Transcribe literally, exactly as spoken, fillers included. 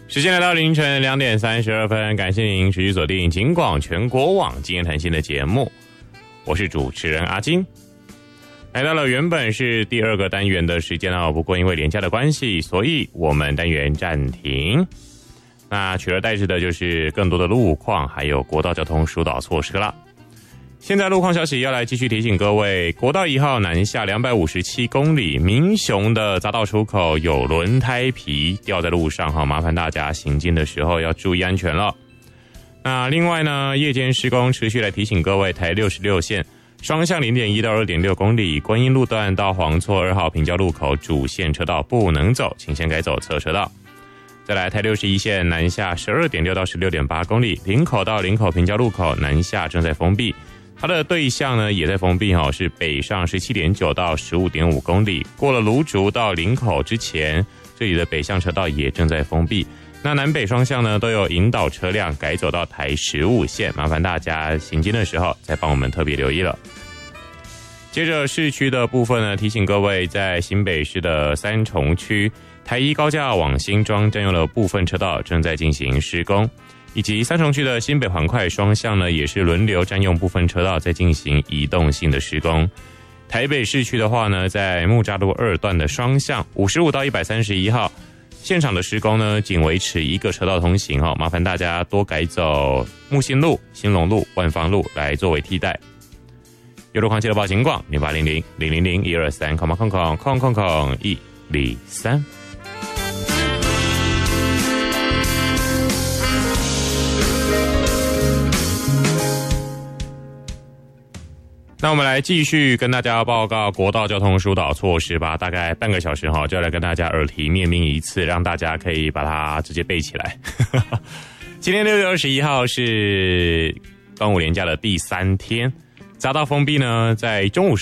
时间来到凌晨两点三十二分，感谢您持续锁定警广全国网今天谈心的节目，我是主持人阿金。来到了原本是第二个单元的时间了，不过因为连假的关系，所以我们单元暂停。那取而代之的就是更多的路况，还有国道交通疏导措施了。现在路况消息要来继续提醒各位，国道一号南下两百五十七公里，民雄的匝道出口有轮胎皮掉在路上，麻烦大家行进的时候要注意安全了。那另外呢，夜间施工持续来提醒各位，台六十六线双向 零点一 到 二点六 公里，观音路段到黄厝二号平交路口主线车道不能走，请先改走侧车道。再来台六十一线南下 十二点六 到 十六点八 公里，林口到林口平交路口南下正在封闭，它的对向呢也在封闭，是北上 十七点九 到 十五点五 公里，过了芦竹到林口之前，这里的北向车道也正在封闭。那南北双向呢都有引导车辆改走到台十五线，麻烦大家行经的时候再帮我们特别留意了。接着市区的部分呢，提醒各位，在新北市的三重区台一高架往新庄占用了部分车道，正在进行施工，以及三重区的新北环快双向呢，也是轮流占用部分车道，在进行移动性的施工。台北市区的话呢，在木栅路二段的双向五十五到一百三十一号，现场的施工呢，仅维持一个车道通行，麻烦大家多改走木星路、兴隆路、万芳路来作为替代。有路况记得报警广零八零零零零零一二三空空空空空空一零三。那我们来继续跟大家报告国道交通疏导措施吧，大概半个小时就来跟大家耳提面命一次，让大家可以把它直接背起来。今天六月二十一号是端午连假的第三天，匝道封闭呢，在中午